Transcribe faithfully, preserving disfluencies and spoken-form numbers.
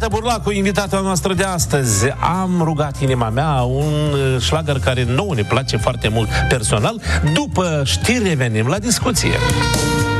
Nicoleta Burlacu, invitata noastră de astăzi. Am rugat inima mea, un șlagăr care nouă ne place foarte mult personal. După știri revenim la discuție.